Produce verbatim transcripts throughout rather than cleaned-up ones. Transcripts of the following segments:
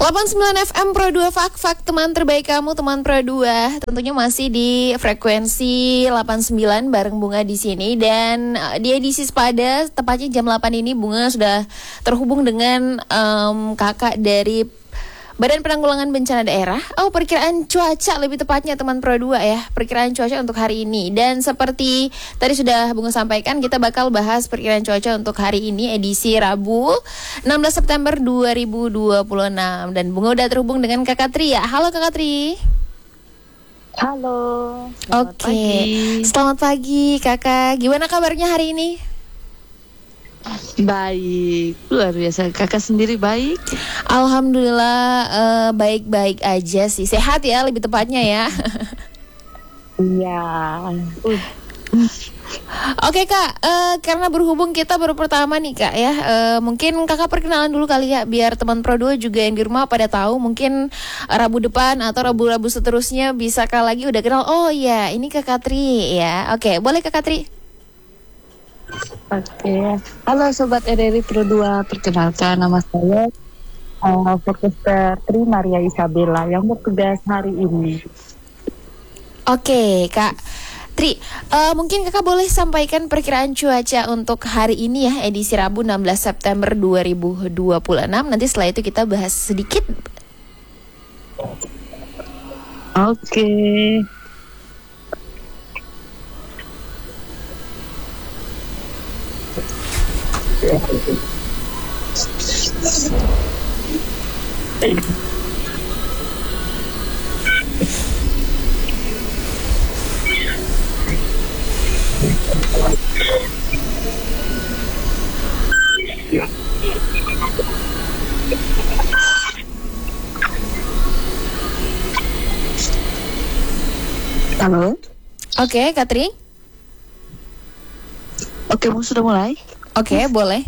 delapan puluh sembilan F M Pro dua Fak-Fak, teman terbaik kamu, teman Pro dua. Tentunya masih di frekuensi delapan puluh sembilan bareng Bunga di sini. Dan uh, di edisi Sepada, tepatnya jam delapan ini Bunga sudah terhubung dengan um, kakak dari Badan Penanggulangan Bencana Daerah. Oh, perkiraan cuaca lebih tepatnya teman Pro dua ya. Perkiraan cuaca untuk hari ini. Dan seperti tadi sudah Bunga sampaikan, kita bakal bahas perkiraan cuaca untuk hari ini edisi Rabu enam belas September dua ribu dua puluh enam. Dan Bunga udah terhubung dengan Kakak Tri ya. Halo Kakak Tri. Halo. Oke. Okay. Selamat pagi Kakak. Gimana kabarnya hari ini? Baik, luar biasa. Kakak sendiri baik? Alhamdulillah uh, baik-baik aja sih. Sehat ya lebih tepatnya ya. Iya. uh. Oke Kak, uh, karena berhubung kita baru pertama nih Kak ya, uh, mungkin Kakak perkenalan dulu kali ya, biar teman Pro dua juga yang di rumah pada tahu. Mungkin Rabu depan atau Rabu-Rabu seterusnya bisa Kak lagi udah kenal. Oh iya, ini Kakak Tri ya. Oke, boleh Kakak Tri? Oke, halo Sobat R R I Pro dua, perkenalkan nama saya uh, Fokuster Tri Maria Isabella yang bertugas hari ini. Oke Kak Tri, uh, mungkin Kakak boleh sampaikan perkiraan cuaca untuk hari ini ya, edisi Rabu enam belas September dua ribu dua puluh enam. Nanti setelah itu kita bahas sedikit. Oke. Halo. Oke, Kak Tri. Oke, mau sudah mulai? Oke, boleh.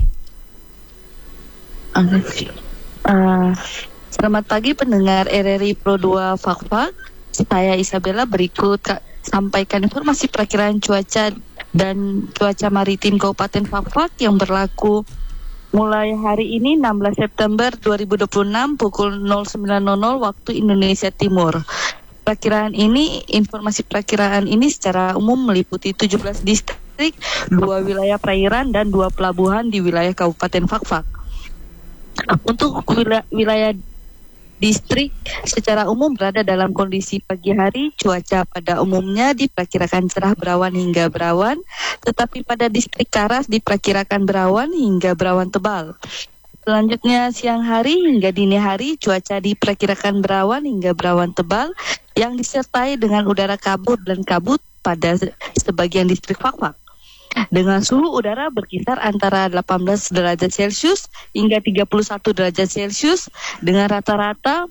Oke. Uh, selamat pagi pendengar R R I Pro dua Fak-Fak. Saya Isabella, berikut Kak, sampaikan informasi perakiraan cuaca dan cuaca maritim Kabupaten Fak-Fak yang berlaku mulai hari ini enam belas September dua ribu dua puluh enam pukul nol sembilan nol nol waktu Indonesia Timur. Perakiraan ini, informasi perakiraan ini secara umum meliputi tujuh belas distrik, dua wilayah perairan dan dua pelabuhan di wilayah Kabupaten Fak-Fak. Untuk wilayah, wilayah distrik secara umum berada dalam kondisi pagi hari, cuaca pada umumnya diperkirakan cerah berawan hingga berawan, tetapi pada distrik Karas diperkirakan berawan hingga berawan tebal. Selanjutnya siang hari hingga dini hari cuaca diperkirakan berawan hingga berawan tebal yang disertai dengan udara kabut dan kabut pada sebagian distrik Fak-Fak. Dengan suhu udara berkisar antara delapan belas derajat Celcius hingga tiga puluh satu derajat Celcius dengan rata-rata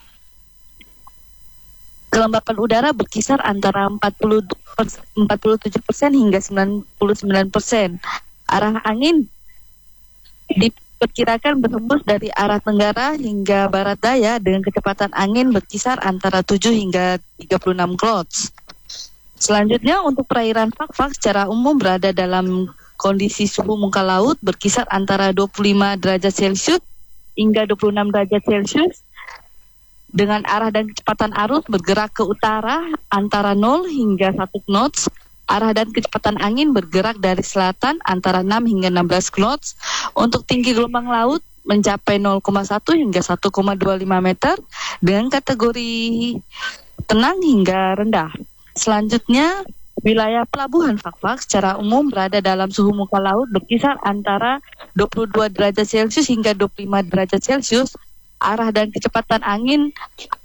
kelembapan udara berkisar antara empat puluh, empat puluh tujuh persen hingga sembilan puluh sembilan persen. Arah angin diperkirakan berhembus dari arah tenggara hingga barat daya dengan kecepatan angin berkisar antara tujuh hingga tiga puluh enam knots. Selanjutnya untuk perairan Fak-Fak secara umum berada dalam kondisi suhu muka laut berkisar antara dua puluh lima derajat Celcius hingga dua puluh enam derajat Celcius dengan arah dan kecepatan arus bergerak ke utara antara nol hingga satu knots. Arah dan kecepatan angin bergerak dari selatan antara enam hingga enam belas knots. Untuk tinggi gelombang laut mencapai nol koma satu hingga satu koma dua lima meter dengan kategori tenang hingga rendah. Selanjutnya, wilayah pelabuhan Fak-Fak secara umum berada dalam suhu muka laut berkisar antara dua puluh dua derajat Celcius hingga dua puluh lima derajat Celcius. Arah dan kecepatan angin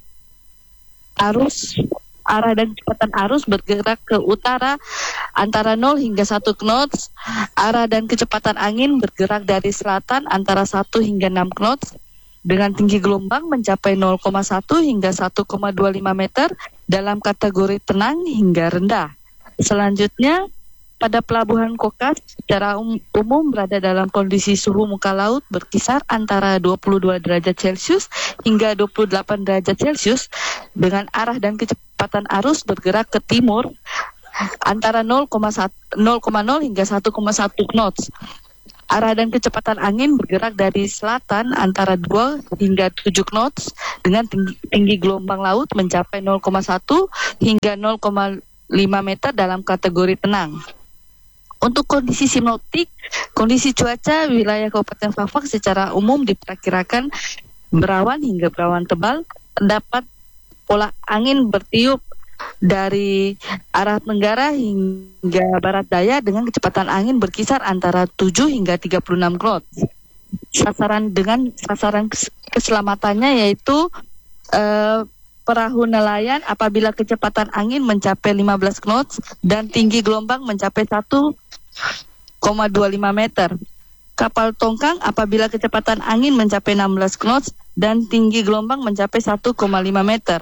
arus arah dan kecepatan arus bergerak ke utara antara nol hingga satu knots. Arah dan kecepatan angin bergerak dari selatan antara satu hingga enam knots. Dengan tinggi gelombang mencapai nol koma satu hingga satu koma dua lima meter dalam kategori tenang hingga rendah. Selanjutnya, pada pelabuhan Kokas secara um, umum berada dalam kondisi suhu muka laut berkisar antara dua puluh dua derajat Celcius hingga dua puluh delapan derajat Celcius dengan arah dan kecepatan arus bergerak ke timur antara nol koma nol hingga satu koma satu knots. Arah dan kecepatan angin bergerak dari selatan antara dua hingga tujuh knots dengan tinggi, tinggi gelombang laut mencapai nol koma satu hingga nol koma lima meter dalam kategori tenang. Untuk kondisi sinoptik, kondisi cuaca wilayah Kabupaten Fakfak secara umum diperkirakan berawan hingga berawan tebal, terdapat pola angin bertiup dari arah tenggara hingga barat daya dengan kecepatan angin berkisar antara tujuh hingga tiga puluh enam knots. Sasaran dengan sasaran keselamatannya yaitu eh, perahu nelayan apabila kecepatan angin mencapai lima belas knots dan tinggi gelombang mencapai satu koma dua lima meter. Kapal tongkang apabila kecepatan angin mencapai enam belas knots dan tinggi gelombang mencapai satu koma lima meter.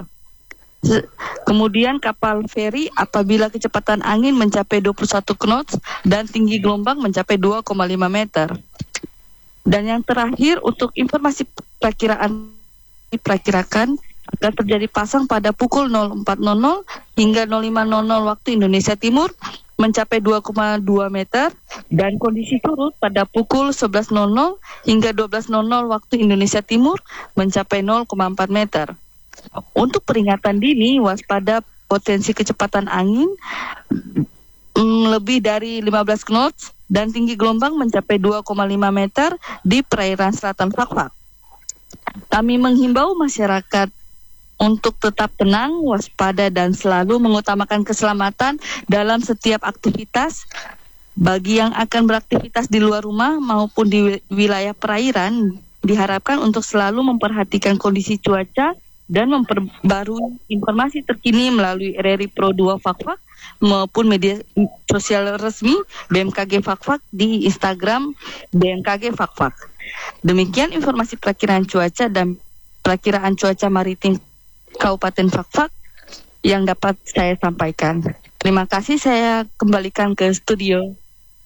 Kemudian kapal feri apabila kecepatan angin mencapai dua puluh satu knots dan tinggi gelombang mencapai dua koma lima meter. Dan yang terakhir untuk informasi perakiraan diperkirakan akan terjadi pasang pada pukul nol empat nol nol hingga nol lima nol nol waktu Indonesia Timur mencapai dua koma dua meter dan kondisi surut pada pukul sebelas nol nol hingga dua belas nol nol waktu Indonesia Timur mencapai nol koma empat meter. Untuk peringatan dini, waspada potensi kecepatan angin mm, lebih dari lima belas knots dan tinggi gelombang mencapai dua koma lima meter di perairan selatan Fakfak. Kami menghimbau masyarakat untuk tetap tenang, waspada dan selalu mengutamakan keselamatan dalam setiap aktivitas. Bagi yang akan beraktivitas di luar rumah maupun di wilayah perairan, diharapkan untuk selalu memperhatikan kondisi cuaca dan memperbarui informasi terkini melalui R R I Pro dua Fakfak maupun media sosial resmi B M K G Fakfak di Instagram B M K G Fakfak. Demikian informasi perakiraan cuaca dan perakiraan cuaca maritim Kabupaten Fakfak yang dapat saya sampaikan. Terima kasih, saya kembalikan ke studio.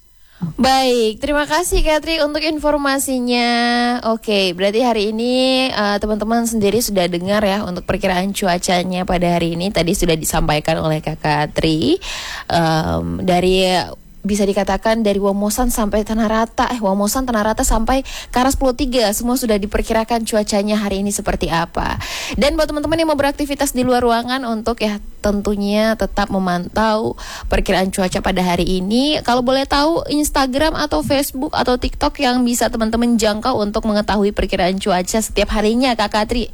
Baik, terima kasih Katri untuk informasinya. Oke, berarti hari ini uh, teman-teman sendiri sudah dengar ya untuk perkiraan cuacanya pada hari ini. Tadi sudah disampaikan oleh Kak Katri um, dari bisa dikatakan dari Womosan sampai Tanah Rata, eh Womosan Tanah Rata sampai Karas Pulau Tiga, semua sudah diperkirakan cuacanya hari ini seperti apa. Dan buat teman-teman yang mau beraktivitas di luar ruangan untuk ya tentunya tetap memantau perkiraan cuaca pada hari ini. Kalau boleh tahu Instagram atau Facebook atau TikTok yang bisa teman-teman jangkau untuk mengetahui perkiraan cuaca setiap harinya, Kak Katri?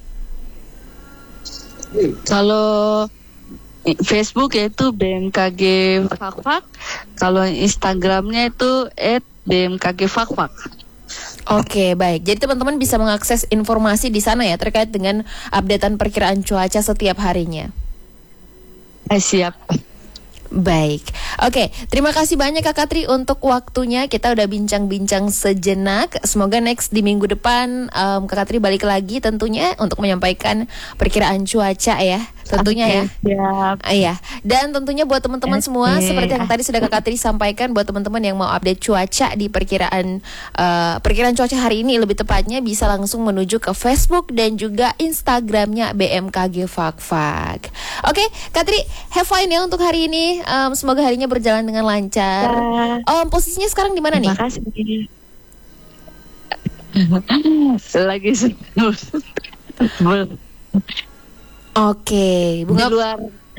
Kalau Facebook yaitu B M K G Fakfak, kalau Instagramnya itu et B M K G Fakfak. Oke, baik. Jadi teman-teman bisa mengakses informasi di sana ya terkait dengan updatean perkiraan cuaca setiap harinya. Eh, siap. Baik, oke, terima kasih banyak Kak Katri untuk waktunya. Kita udah bincang-bincang sejenak. Semoga next di minggu depan um, Kak Katri balik lagi tentunya untuk menyampaikan perkiraan cuaca ya, tentunya ya. Siap. Iya, dan tentunya buat teman-teman Oke. semua seperti yang tadi sudah Kak Katri sampaikan, buat teman-teman yang mau update cuaca di perkiraan uh, perkiraan cuaca hari ini lebih tepatnya bisa langsung menuju ke Facebook dan juga Instagramnya B M K G Fakfak. Oke, Katri, have fun ya untuk hari ini. Um, semoga harinya berjalan dengan lancar. Ya. Um, posisinya sekarang di mana nih? Terima kasih. Lagi sedus. Oke, bunga Di luar.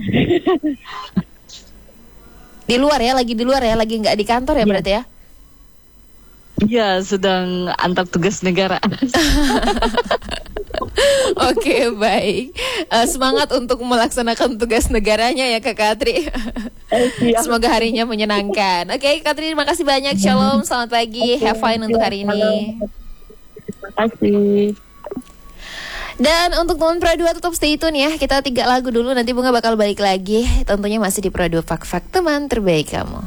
di luar ya, lagi di luar ya, lagi nggak di kantor ya, Ya. berarti ya? Iya, sedang antar tugas negara. Oke, baik. Uh, semangat untuk melaksanakan tugas negaranya ya Kak Katri. Semoga harinya menyenangkan. Oke, Kak Katri, terima kasih banyak. Shalom, selamat pagi. Have fun untuk hari ini. Terima kasih. Dan untuk teman Pro dua tetap stay tune ya. Kita tiga lagu dulu, nanti Bunga bakal balik lagi. Tentunya masih di Pro dua Fakfak, teman terbaik kamu.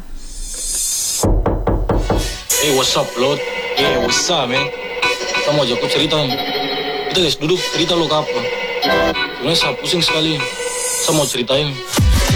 Hey, what's up, Lord? Hey, what's up, man? Kita mau ajak aku cerita nih. Kita guys, duduk cerita lo ke apa? Sebenarnya saya pusing sekali. Saya mau ceritain.